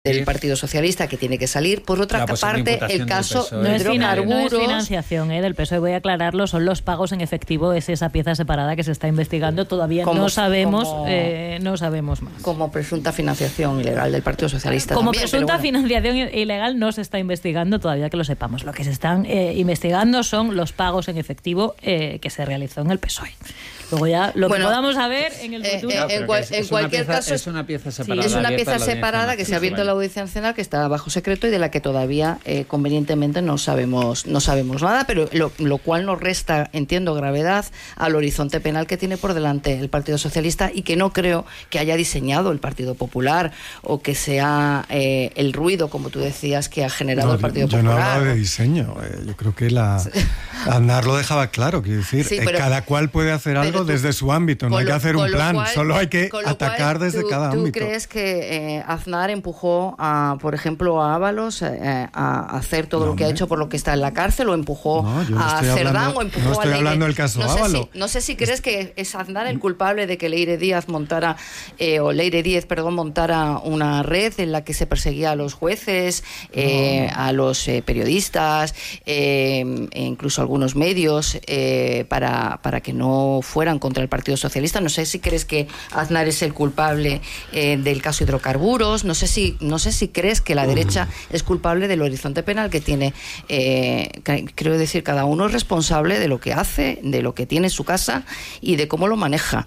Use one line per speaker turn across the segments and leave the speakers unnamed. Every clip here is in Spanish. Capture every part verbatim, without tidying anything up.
del Partido Socialista que tiene que salir. Por otra parte, el caso
no es, finan, no es financiación eh, del P S O E, voy a aclararlo, son los pagos en efectivo, es esa pieza separada que se está investigando, todavía como, no sabemos como, eh, no sabemos más.
Como presunta financiación ilegal del Partido Socialista.
Como
también,
presunta
bueno.
financiación ilegal no se está investigando todavía, que lo sepamos. Lo que se están eh, investigando son los pagos en efectivo eh, que se realizó en el P S O E. Luego ya lo bueno, que podamos saber en el futuro.
Eh, eh, en, cual,
es,
en
es
cualquier
pieza,
caso
es una pieza separada.
Sí, es una pieza separada que se ha abierto la Audiencia Nacional, que está bajo secreto y de la que todavía eh, convenientemente no sabemos no sabemos nada, pero lo, lo cual nos resta, entiendo, gravedad al horizonte penal que tiene por delante el Partido Socialista y que no creo que haya diseñado el Partido Popular o que sea eh, el ruido, como tú decías, que ha generado
no,
el Partido
yo
Popular.
Yo no hablaba de diseño, eh, yo creo que la Aznar lo dejaba claro, quiero decir, sí, pero, eh, cada cual puede hacer algo tú, desde su ámbito, no hay que hacer un plan, cual, solo hay que atacar
cual,
desde
tú,
cada
¿tú
ámbito.
¿Tú crees que eh, Aznar empujó, a, por ejemplo, a Ábalos eh, a hacer todo no, lo que hombre. ha hecho por lo que está en la cárcel, o empujó
no, no
a Cerdán,
hablando,
o empujó
no estoy
a Leire?
hablando del caso
no
Ábalos.
Sé si, no sé si crees que es Aznar el culpable de que Leire Díaz montara, eh, o Leire Díez, perdón, montara una red en la que se perseguía a los jueces, eh, no. a los eh, periodistas, eh, e incluso algunos medios, eh, para, para que no fueran contra el Partido Socialista. No sé si crees que Aznar es el culpable eh, del caso hidrocarburos, no sé si no sé si crees que la derecha es culpable del horizonte penal que tiene. Eh, quiero decir, cada uno es responsable de lo que hace, de lo que tiene en su casa y de cómo lo maneja.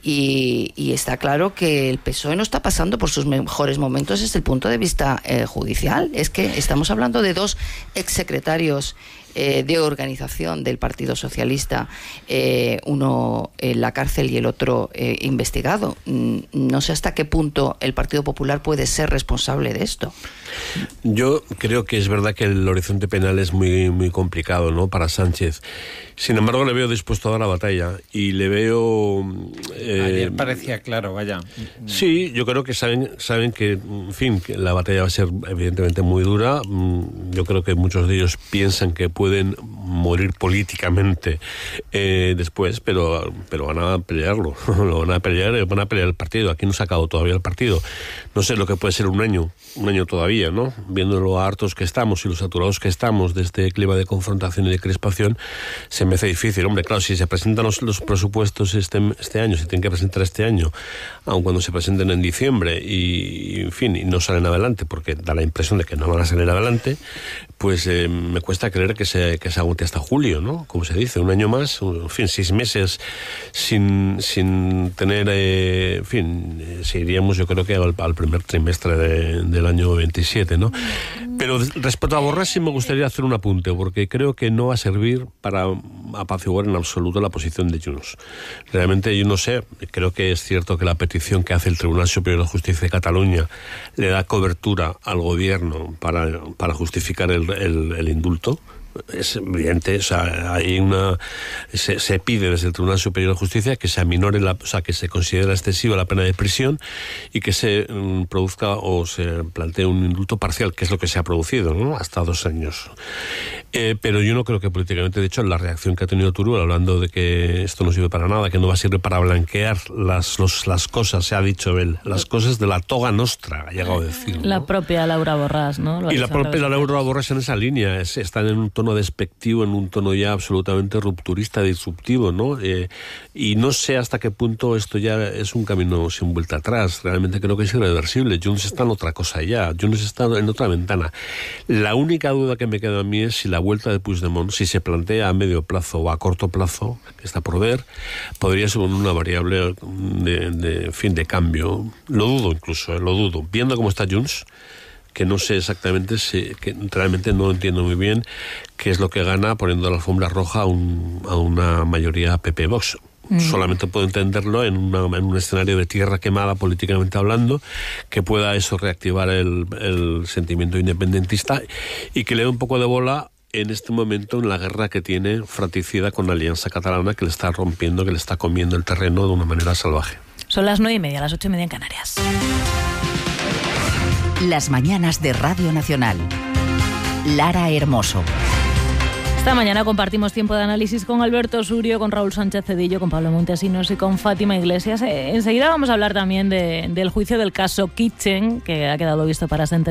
Y, y está claro que el P S O E no está pasando por sus mejores momentos desde el punto de vista eh, judicial. Es que estamos hablando de dos exsecretarios Eh, de organización del Partido Socialista, eh, uno en la cárcel y el otro eh, investigado. No sé hasta qué punto el Partido Popular puede ser responsable de esto.
Yo creo que es verdad que el horizonte penal es muy, muy complicado, ¿no?, para Sánchez. Sin embargo, le veo dispuesto a dar la batalla y le veo...
Eh, Ayer parecía claro, vaya.
Sí, yo creo que saben, saben que, en fin, que la batalla va a ser evidentemente muy dura. Yo creo que muchos de ellos piensan que pueden morir políticamente eh, después, pero, pero van a pelearlo. Lo van a pelear, van a pelear el partido. Aquí no se ha acabado todavía el partido. No sé lo que puede ser un año, un año todavía, ¿no? Viendo lo hartos que estamos y los saturados que estamos de este clima de confrontación y de crispación, se me hace difícil. Hombre, claro, si se presentan los, los presupuestos este, este año, se tienen que presentar este año, aun cuando se presenten en diciembre y, en fin, y no salen adelante, porque da la impresión de que no van a salir adelante, pues eh, me cuesta creer que se, que se aguante hasta julio, ¿no? Como se dice, un año más, en fin, seis meses sin, sin tener, eh, en fin, eh, seguiríamos yo creo que al, al primer trimestre de, del año veintisiete, ¿no? Pero respecto a Borràs sí me gustaría hacer un apunte, porque creo que no va a servir para apaciguar en absoluto la posición de Junts. Realmente yo no sé, creo que es cierto que la petición que hace el Tribunal Superior de Justicia de Cataluña le da cobertura al gobierno para, para justificar el, el, el indulto. Es evidente, o sea, hay una se, se pide desde el Tribunal Superior de Justicia que se aminore la, o sea, que se considere excesiva la pena de prisión y que se um, produzca o se plantee un indulto parcial, que es lo que se ha producido, ¿no?, hasta dos años. Eh, pero yo no creo que políticamente, de hecho, la reacción que ha tenido Turull hablando de que esto no sirve para nada, que no va a servir para blanquear las los, las cosas, se ha dicho él, las cosas de la toga nostra, ha llegado a decir, ¿no?
La propia Laura Borràs, ¿no? Lo
y la propia la Laura Borràs en esa línea, es, están en un tono despectivo, en un tono ya absolutamente rupturista, disruptivo, ¿no? Eh, y no sé hasta qué punto esto ya es un camino sin vuelta atrás. Realmente creo que es irreversible. Junts está en otra cosa ya. Junts está en otra ventana. La única duda que me queda a mí es si la vuelta de Puigdemont, si se plantea a medio plazo o a corto plazo, que está por ver, podría ser una variable de, de fin de cambio. Lo dudo incluso, eh, lo dudo. Viendo cómo está Junts, que no sé exactamente, si, que realmente no entiendo muy bien qué es lo que gana poniendo la alfombra roja a, un, a una mayoría P P Vox. Mm. Solamente puedo entenderlo en, una, en un escenario de tierra quemada políticamente hablando, que pueda eso reactivar el, el sentimiento independentista y que le dé un poco de bola en este momento en la guerra que tiene fratricida con la Alianza Catalana, que le está rompiendo, que le está comiendo el terreno de una manera salvaje.
Son las nueve y media, las ocho y media en Canarias.
Las mañanas de Radio Nacional. Lara Hermoso.
Esta mañana compartimos tiempo de análisis con Alberto Surio, con Raúl Sánchez Cedillo, con Pablo Montesinos y con Fátima Iglesias. Eh, enseguida vamos a hablar también de, del juicio del caso Kitchen, que ha quedado visto para sentencia